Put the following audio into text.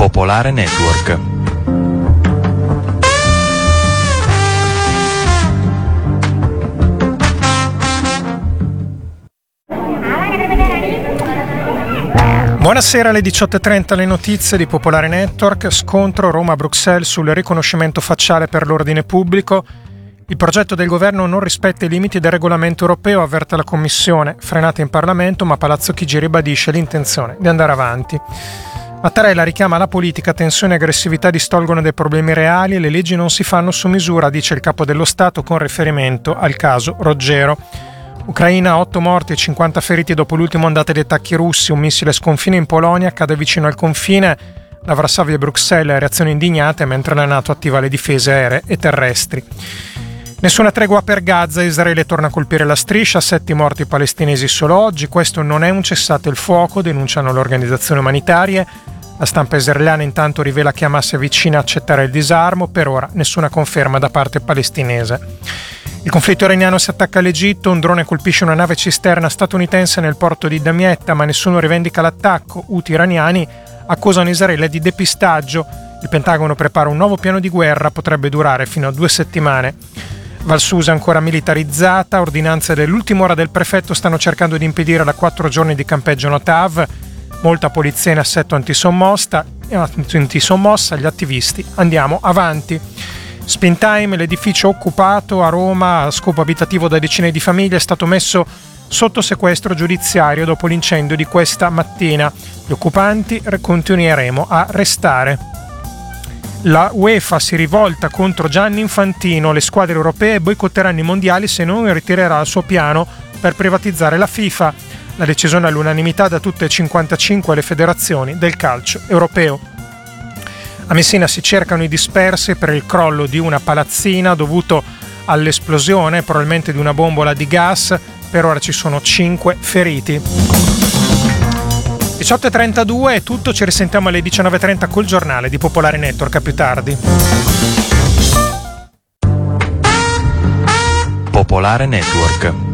Popolare Network. Buonasera, alle 18.30 le notizie di Popolare Network. Scontro Roma-Bruxelles sul riconoscimento facciale per l'ordine pubblico. Il progetto del governo non rispetta i limiti del regolamento europeo, avverte la Commissione. Frenata in Parlamento, ma Palazzo Chigi ribadisce l'intenzione di andare avanti. Mattarella richiama la politica, tensione e aggressività distolgono dai problemi reali e le leggi non si fanno su misura, dice il capo dello Stato con riferimento al caso Roggero. Ucraina, 8 morti e 50 feriti dopo l'ultima ondata di attacchi russi. Un missile sconfina in Polonia, cade vicino al confine. La Varsavia e Bruxelles, reazioni indignate, mentre la NATO attiva le difese aeree e terrestri. Nessuna tregua per Gaza, Israele torna a colpire la striscia, 7 morti palestinesi solo oggi. Questo non è un cessate il fuoco, denunciano le organizzazioni umanitarie. La stampa israeliana intanto rivela che Hamas è vicina a accettare il disarmo, per ora nessuna conferma da parte palestinese. Il conflitto iraniano si attacca all'Egitto, un drone colpisce una nave cisterna statunitense nel porto di Damietta, ma nessuno rivendica l'attacco. Houthi iraniani accusano Israele di depistaggio. Il Pentagono prepara un nuovo piano di guerra, potrebbe durare fino a 2 settimane. Val Susa ancora militarizzata, ordinanze dell'ultima ora del prefetto stanno cercando di impedire la 4 giorni di campeggio no TAV. Molta polizia in assetto antisommossa, gli attivisti andiamo avanti. Spin time, l'edificio occupato a Roma a scopo abitativo da decine di famiglie è stato messo sotto sequestro giudiziario dopo l'incendio di questa mattina. Gli occupanti continueremo a restare. La UEFA si rivolta contro Gianni Infantino, le squadre europee boicotteranno i mondiali se non ritirerà il suo piano per privatizzare la FIFA. La decisione all'unanimità da tutte e 55 le federazioni del calcio europeo. A Messina si cercano i dispersi per il crollo di una palazzina dovuto all'esplosione, probabilmente di una bombola di gas. Per ora ci sono 5 feriti. 18.32 è tutto, ci risentiamo alle 19.30 col giornale di Popolare Network, a più tardi. Popolare Network.